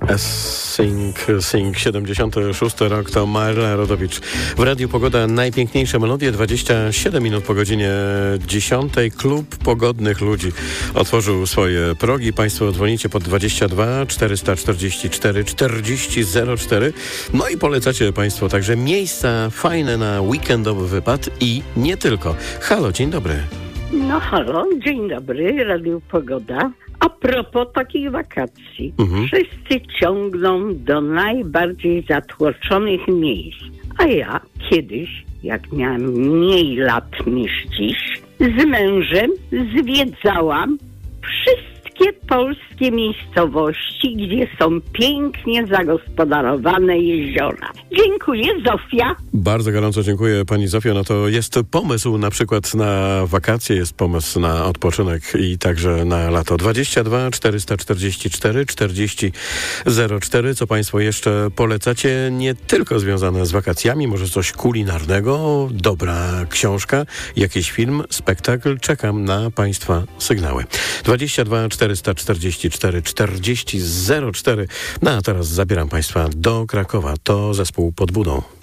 Sing, 76 rok, to Marla Rodowicz. W Radiu Pogoda najpiękniejsze melodie, 27 minut po godzinie 10. Klub Pogodnych Ludzi otworzył swoje progi. Państwo dzwonicie pod 22 444 4004. No i polecacie Państwo także miejsca fajne na weekendowy wypad i nie tylko. Halo, dzień dobry. No halo, dzień dobry, Radio Pogoda. A propos takich wakacji. Wszyscy ciągną do najbardziej zatłoczonych miejsc. A ja kiedyś, jak miałam mniej lat niż dziś, z mężem zwiedzałam wszystkie polskie miejscowości, gdzie są pięknie zagospodarowane jeziora. Dziękuję, Zofia. Bardzo gorąco dziękuję Pani Zofio. No to jest pomysł na przykład na wakacje, jest pomysł na odpoczynek i także na lato. 22 444 4004. Co Państwo jeszcze polecacie? Nie tylko związane z wakacjami, może coś kulinarnego, dobra książka, jakiś film, spektakl. Czekam na Państwa sygnały. 22 444 4004. No a teraz zabieram Państwa do Krakowa. To zespół Pod Budą.